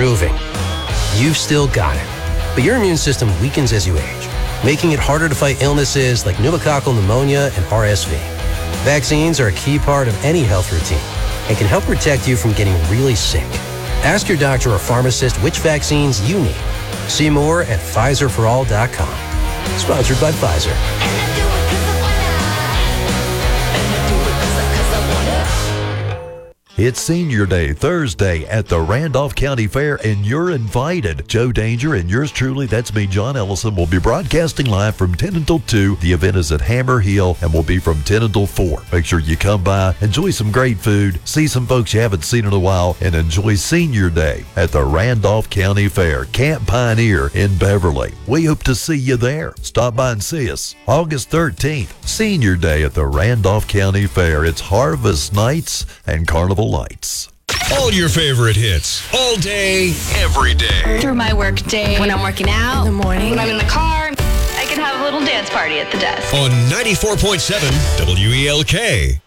improving. You've still got it, but your immune system weakens as you age, making it harder to fight illnesses like pneumococcal pneumonia and RSV. Vaccines are a key part of any health routine and can help protect you from getting really sick. Ask your doctor or pharmacist which vaccines you need. See more at PfizerForAll.com. Sponsored by Pfizer. It's Senior Day Thursday at the Randolph County Fair, and you're invited. Joe Danger and yours truly, that's me, John Ellison, will be broadcasting live from 10 until 2. The event is at Hammer Hill and will be from 10 until 4. Make sure you come by, enjoy some great food, see some folks you haven't seen in a while, and enjoy Senior Day at the Randolph County Fair, Camp Pioneer in Beverly. We hope to see you there. Stop by and see us. August 13th, Senior Day at the Randolph County Fair. It's Harvest Nights and Carnival Lights. All your favorite hits, all day, every day. Through my work day, when I'm working out, in the morning, when I'm in the car, I can have a little dance party at the desk. On 94.7 WELK.